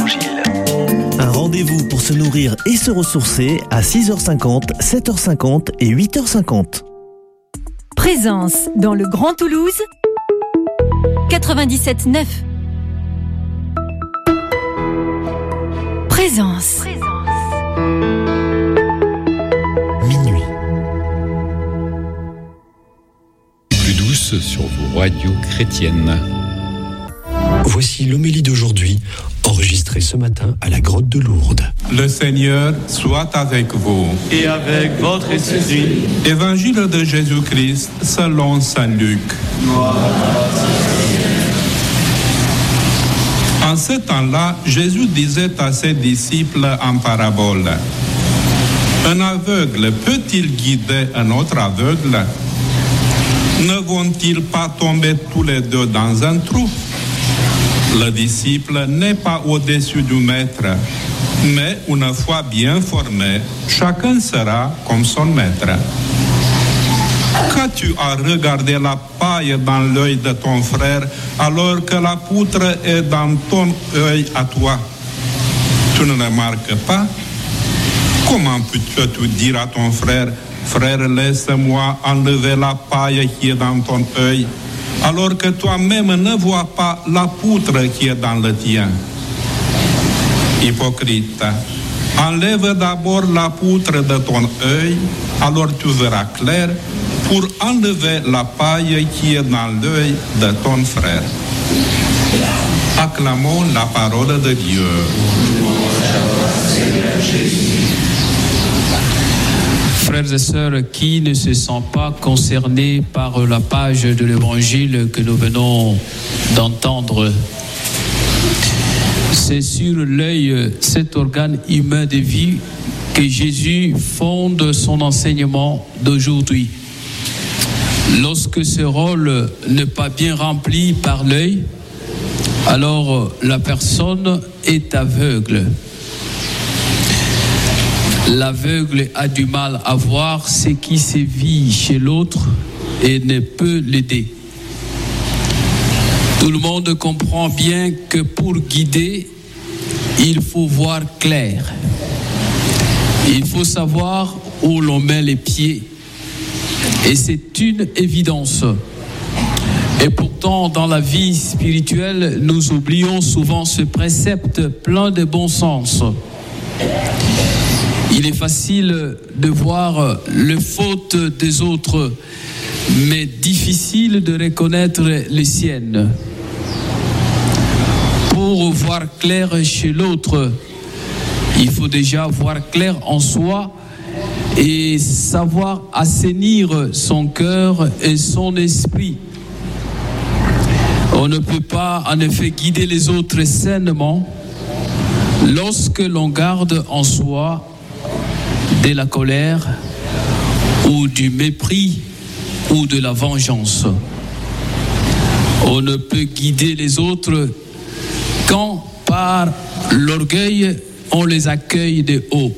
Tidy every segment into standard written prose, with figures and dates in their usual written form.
l'Évangile. Un rendez-vous pour se nourrir et se ressourcer à 6h50, 7h50 et 8h50. Présence dans le Grand Toulouse, 97.9. Présence. Minuit. Plus douce sur vos radios chrétiennes. Voici l'homélie d'aujourd'hui, enregistrée ce matin à la grotte de Lourdes. Le Seigneur soit avec vous. Et avec votre esprit. Évangile de Jésus-Christ selon saint Luc. En ce temps-là, Jésus disait à ses disciples en parabole: un aveugle peut-il guider un autre aveugle? Ne vont-ils pas tomber tous les deux dans un trou? Le disciple n'est pas au-dessus du maître, mais une fois bien formé, chacun sera comme son maître. Quand tu as regardé la paille dans l'œil de ton frère, alors que la poutre est dans ton œil à toi, tu ne remarques pas? Comment peux-tu dire à ton frère: frère, laisse-moi enlever la paille qui est dans ton œil, alors que toi-même ne vois pas la poutre qui est dans le tien? Hypocrite, enlève d'abord la poutre de ton œil, alors tu verras clair pour enlever la paille qui est dans l'œil de ton frère. Acclamons la parole de Dieu. Frères et sœurs, qui ne se sent pas concerné par la page de l'Évangile que nous venons d'entendre? C'est sur l'œil, cet organe humain de vie, que Jésus fonde son enseignement d'aujourd'hui. Lorsque ce rôle n'est pas bien rempli par l'œil, alors la personne est aveugle. L'aveugle a du mal à voir ce qui se vit chez l'autre et ne peut l'aider. Tout le monde comprend bien que pour guider, il faut voir clair. Il faut savoir où l'on met les pieds. Et c'est une évidence. Et pourtant, dans la vie spirituelle, nous oublions souvent ce précepte plein de bon sens. Il est facile de voir les fautes des autres, mais difficile de reconnaître les siennes. Pour voir clair chez l'autre, il faut déjà voir clair en soi et savoir assainir son cœur et son esprit. On ne peut pas en effet guider les autres sainement lorsque l'on garde en soi de la colère ou du mépris ou de la vengeance. On ne peut guider les autres quand par l'orgueil on les accueille de haut.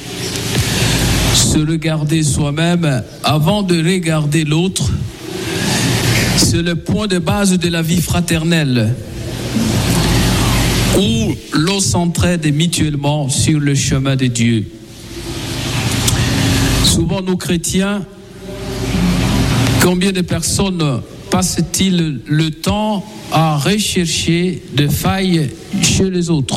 Se regarder soi-même avant de regarder l'autre, c'est le point de base de la vie fraternelle, où l'on s'entraide mutuellement sur le chemin de Dieu. Souvent, nous chrétiens, combien de personnes passent-ils le temps à rechercher des failles chez les autres?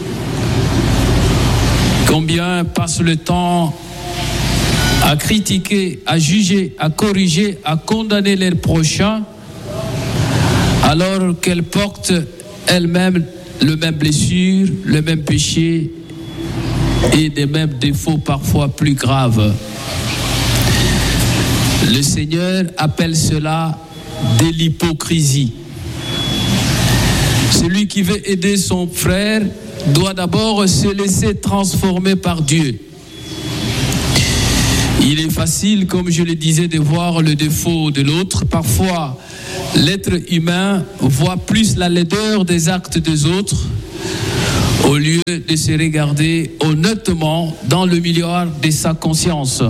Combien passent le temps à critiquer, à juger, à corriger, à condamner leurs prochains, alors qu'elles portent elles-mêmes les mêmes blessures, le même péché et des mêmes défauts parfois plus graves. Le Seigneur appelle cela de l'hypocrisie. Celui qui veut aider son frère doit d'abord se laisser transformer par Dieu. Il est facile, comme je le disais, de voir le défaut de l'autre. Parfois, l'être humain voit plus la laideur des actes des autres au lieu de se regarder honnêtement dans le miroir de sa conscience.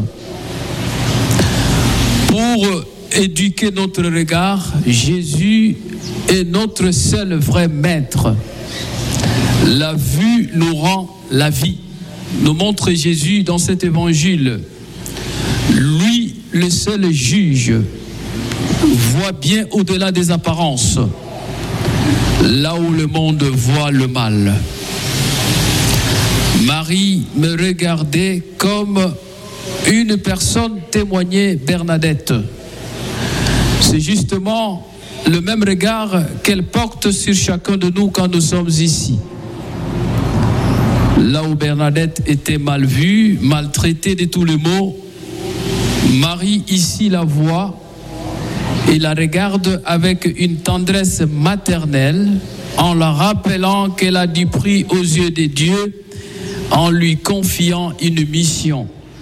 Pour éduquer notre regard, Jésus est notre seul vrai maître. La vue nous rend la vie, nous montre Jésus dans cet évangile. Lui, le seul juge, voit bien au-delà des apparences, là où le monde voit le mal. Marie me regardait comme une personne, témoignait Bernadette. C'est justement le même regard qu'elle porte sur chacun de nous quand nous sommes ici. Là où Bernadette était mal vue, maltraitée de tous les maux, Marie ici la voit et la regarde avec une tendresse maternelle en la rappelant qu'elle a du prix aux yeux de Dieu en lui confiant une mission.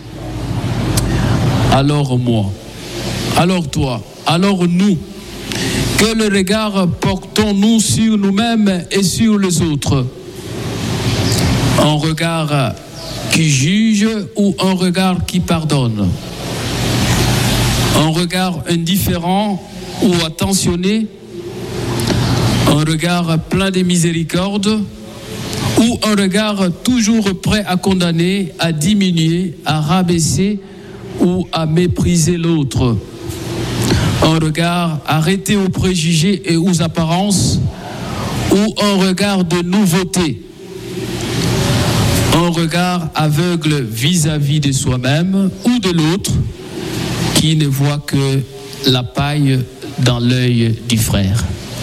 Alors moi, alors toi, alors nous, quel regard portons-nous sur nous-mêmes et sur les autres? Un regard qui juge ou un regard qui pardonne? Un regard indifférent ou attentionné? Un regard plein de miséricorde? Ou un regard toujours prêt à condamner, à diminuer, à rabaisser ou à mépriser l'autre? Un regard arrêté aux préjugés et aux apparences, ou un regard de nouveauté? Un regard aveugle vis-à-vis de soi-même ou de l'autre, qui ne voit que la paille dans l'œil du frère.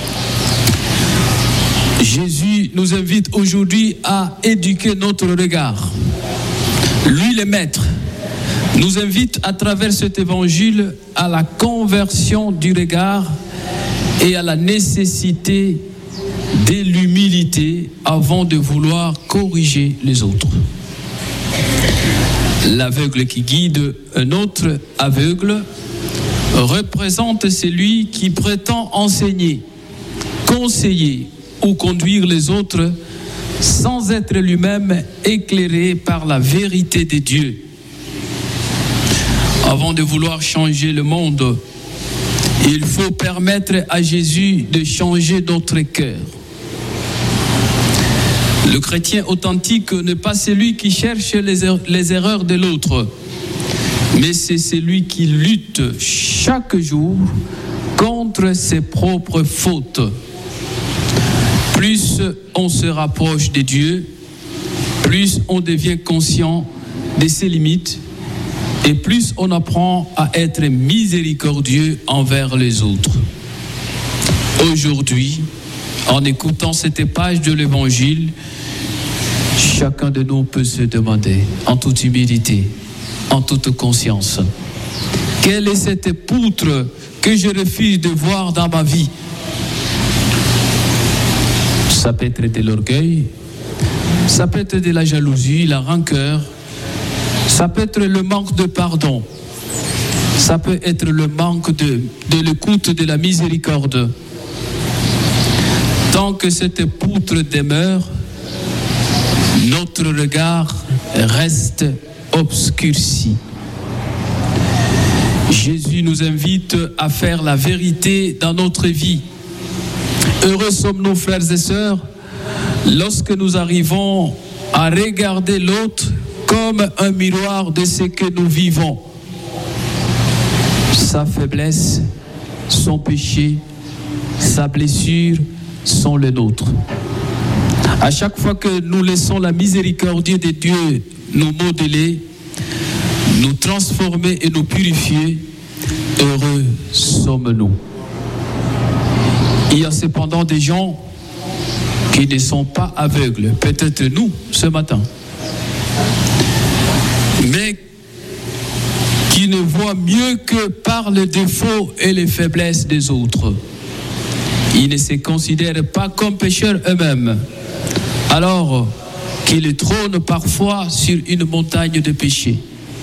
Jésus nous invite aujourd'hui à éduquer notre regard. Lui, le Maître, nous invite à travers cet évangile à la conversion du regard et à la nécessité de l'humilité avant de vouloir corriger les autres. L'aveugle qui guide un autre aveugle représente celui qui prétend enseigner, conseiller ou conduire les autres sans être lui-même éclairé par la vérité de Dieu. Avant de vouloir changer le monde, il faut permettre à Jésus de changer notre cœur. Le chrétien authentique n'est pas celui qui cherche les erreurs de l'autre, mais c'est celui qui lutte chaque jour contre ses propres fautes. Plus on se rapproche de Dieu, plus on devient conscient de ses limites et plus on apprend à être miséricordieux envers les autres. Aujourd'hui, en écoutant cette page de l'Évangile, chacun de nous peut se demander, en toute humilité, en toute conscience, quelle est cette poutre que je refuse de voir dans ma vie? Ça peut être de l'orgueil, ça peut être de la jalousie, la rancœur, ça peut être le manque de pardon, ça peut être le manque de l'écoute, de la miséricorde. Tant que cette poutre demeure, notre regard reste obscurci. Jésus nous invite à faire la vérité dans notre vie. Heureux sommes-nous, frères et sœurs, lorsque nous arrivons à regarder l'autre comme un miroir de ce que nous vivons. Sa faiblesse, son péché, sa blessure sont les nôtres. À chaque fois que nous laissons la miséricorde de Dieu nous modeler, nous transformer et nous purifier, heureux sommes-nous. Il y a cependant des gens qui ne sont pas aveugles, peut-être nous ce matin, mais qui ne voient mieux que par les défauts et les faiblesses des autres. Ils ne se considèrent pas comme pécheurs eux-mêmes, alors qu'ils trônent parfois sur une montagne de péché.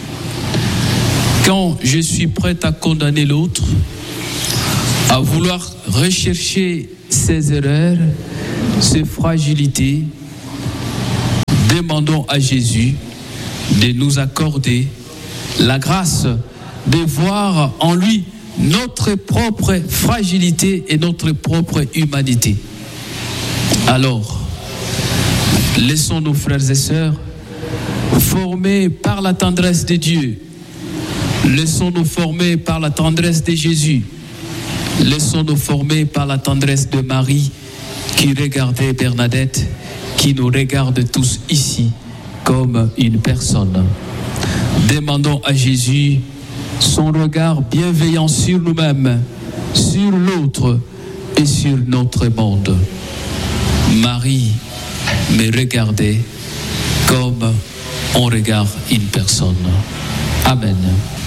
Quand je suis prêt à condamner l'autre, à vouloir rechercher ses erreurs, ses fragilités, demandons à Jésus de nous accorder la grâce de voir en lui notre propre fragilité et notre propre humanité. Alors, Laissons-nous, frères et sœurs, formés par la tendresse de Dieu. Laissons-nous former par la tendresse de Jésus. Laissons-nous former par la tendresse de Marie qui regardait Bernadette, qui nous regarde tous ici comme une personne. Demandons à Jésus son regard bienveillant sur nous-mêmes, sur l'autre et sur notre monde. Marie, me regardez comme on regarde une personne. Amen.